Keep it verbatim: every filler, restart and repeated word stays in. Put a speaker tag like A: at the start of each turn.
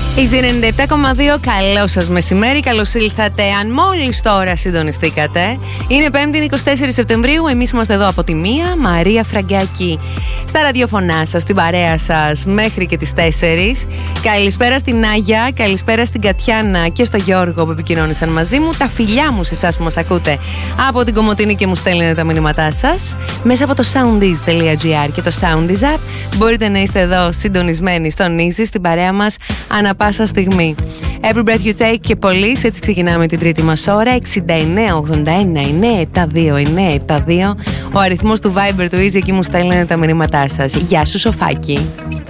A: Easy ενενήντα επτά κόμμα δύο, καλό σας μεσημέρι, καλώς ήλθατε. Αν μόλις τώρα συντονιστήκατε, είναι πέμπτη είκοσι τέσσερις Σεπτεμβρίου. Εμείς είμαστε εδώ από τη μία, Μαρία Φραγκάκη, στα ραδιοφωνά σας, στην παρέα σας μέχρι και τις τέσσερις. Καλησπέρα στην Άγια, καλησπέρα στην Κατιάνα και στο Γιώργο που επικοινώνησαν μαζί μου. Τα φιλιά μου σε εσάς που μας ακούτε από την Κομοτηνή και μου στέλνετε τα μηνύματά σας μέσα από το soundease τελεία gr και το Soundease app. Μπορείτε να είστε εδώ συντονισμένοι στον Easy, στην παρέα μας ανά πάσα στιγμή. Every breath you take και Police, έτσι ξεκινάμε την τρίτη μας ώρα. εξήντα εννέα ογδόντα ένα εννέα επτά δύο εννέα επτά δύο, ο αριθμός του Viber του Easy, εκεί μου στέλνετε τα μηνύματά σας. Γεια σου Σοφάκη.